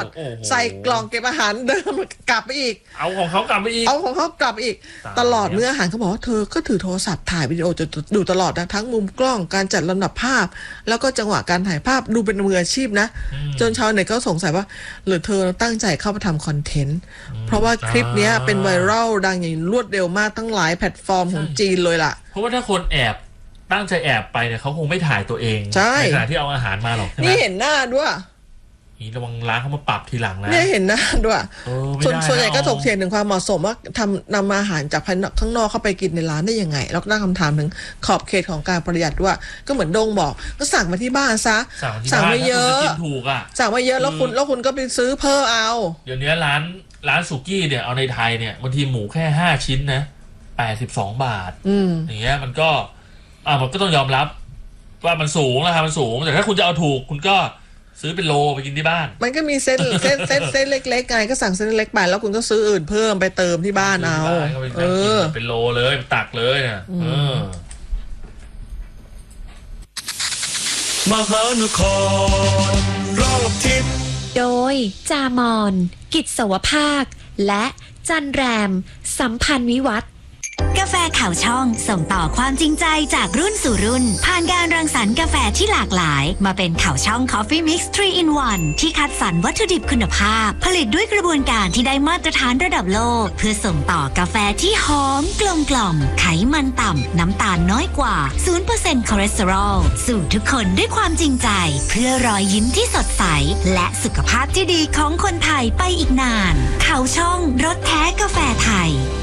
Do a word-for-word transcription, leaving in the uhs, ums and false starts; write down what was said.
ดใส่กล่องเก็บอาหารเดิมกลับไปอีกเอาของเขากลับไปอีกเอาของเขากลับอีกตลอดเมื่ออาหารเขาบอกว่าเธอก็ถือโทรศัพท์ถ่ายวิดีโอจะดูตลอดนะทั้งมุมกล้องการจัดลำดับภาพแล้วก็จังหวะการถ่ายภาพดูเป็นมืออาชีพนะจนชาวเน็ตก็สงสัยว่าหรือเธอตั้งใจเข้ามาทำคอนเทนต์เพราะว่าคลิปนี้เป็นไวรัลดังอย่างรวดเร็วมากทั้งหลายแพลตฟอร์มของจีนเลยล่ะเพราะว่าถ้าคนแอบตั้งใจแอบไปเนี่ยเขาคงไม่ถ่ายตัวเองในขณะที่เอาอาหารมาหรอกนี่เห็นหน้าด้วยนี่ระวังร้านเขามาปรับทีหลังนะเนี่ยเห็นหน้าด้วยส่วนส่วนใหญ่ก็ถกเถียงถึงความเหมาะสมว่าทำนำอาหารจากภายนอกข้างนอกเข้าไปกินในร้านได้ยังไงแล้วก็ตั้งคำถามถึงขอบเขตของการประหยัดด้วยก็เหมือนโดงบอกก็สั่งมาที่บ้านซะสั่งไม่เยอะถูกอ่ะสั่งมาเยอะแล้วคุณแล้วคุณก็ไปซื้อเพิ่มเอาเดี๋ยวนี้ร้านร้านสุกี้เนี่ยเอาในไทยเนี่ยบางทีหมูแค่ห้าชิ้นนะแปดสิบสองบาทอย่างเงี้ยมันก็อ่ามันก็ต้องยอมรับว่ามันสูงราคามันสูงแต่ถ้าคุณจะเอาถูกคุณก็ซื้อเป็นโลไปกินที่บ้านมันก็มีเส้นเส้นเส้นเส้นเล็กๆไงก็สั่งเส้นเล็กไปแล้วคุณก็ซื้ออื่นเพิ่มไปเติมที่บ้านเอาเออเป็นโลเลยตักเลยนะเออมหานครรอบทิศโดยจามอนกิจสวภาคและจันแรมสัมพันธ์วิวัฒน์กาแฟข่าวช่องส่งต่อความจริงใจจากรุ่นสู่รุ่นผ่านการรังสรรค์กาแฟที่หลากหลายมาเป็นข่าวช่อง Coffee Mix ทรี in วัน ที่คัดสรรวัตถุดิบคุณภาพผลิตด้วยกระบวนการที่ได้มาตรฐานระดับโลกเพื่อส่งต่อกาแฟที่หอมกลมกล่อมไขมันต่ำน้ำตาลน้อยกว่า ศูนย์เปอร์เซ็นต์ คอเลสเตอรอลสู่ทุกคนด้วยความจริงใจเพื่อรอยยิ้มที่สดใสและสุขภาพที่ดีของคนไทยไปอีกนานข่าวช่องรสแท้กาแฟไทย